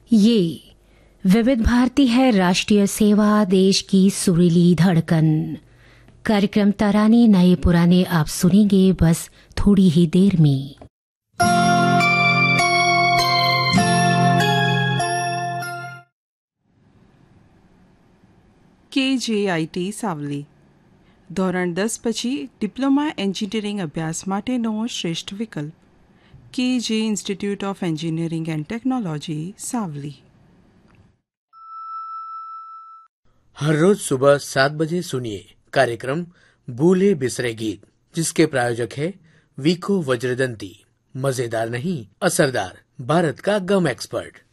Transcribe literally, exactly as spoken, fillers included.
ये विविध भारती है, राष्ट्रीय सेवा, देश की सुरीली धड़कन। कार्यक्रम तराने नए पुराने आप सुनेंगे बस थोड़ी ही देर में। કે જે આઈ ટી સાવલી ધોરણ દસ પછી ડિપ્લોમા એન્જિનિયરિંગ અભ્યાસ માટેનો શ્રેષ્ઠ વિકલ્પ કે જે institute of engineering and technology Savli. हर रोज सुबह सात बजे सुनिए कार्यक्रम भूले बिसरे गीत, जिसके प्रायोजक है वीको वज्रदंती। मजेदार नहीं, असरदार, भारत का गम एक्सपर्ट।